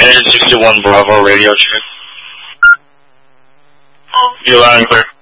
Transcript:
Engine 61 Bravo radio check. You loud and clear.